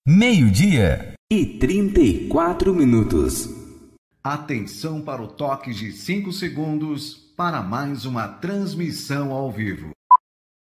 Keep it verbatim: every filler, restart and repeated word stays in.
Meio-dia e trinta e quatro minutos. Atenção para o toque de cinco segundos para mais uma transmissão ao vivo.